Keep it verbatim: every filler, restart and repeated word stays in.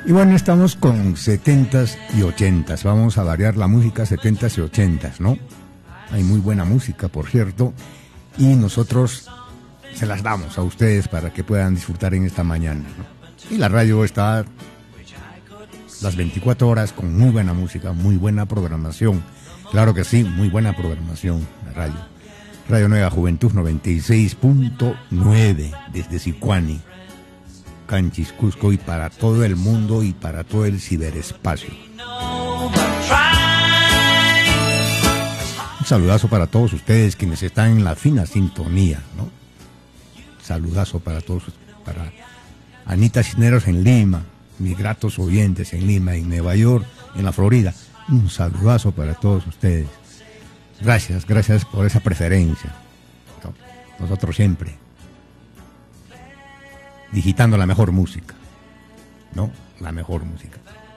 Y bueno, estamos con setentas y ochentas. Vamos a variar la música setentas y ochentas, ¿no? Hay muy buena música, por cierto, y nosotros se las damos a ustedes para que puedan disfrutar en esta mañana, ¿no? Y la radio está las veinticuatro horas con muy buena música, muy buena programación. Claro que sí, muy buena programación, la radio. Radio Nueva Juventud noventa y seis punto nueve desde Sicuani, Canchis, Cusco, y para todo el mundo y para todo el ciberespacio. Un saludazo para todos ustedes quienes están en la fina sintonía, ¿no? Saludazo para todos, para Anita Cisneros en Lima, mis gratos oyentes en Lima, en Nueva York, en la Florida. Un saludazo para todos ustedes. Gracias, gracias por esa preferencia. Nosotros siempre digitando la mejor música, ¿no? La mejor música.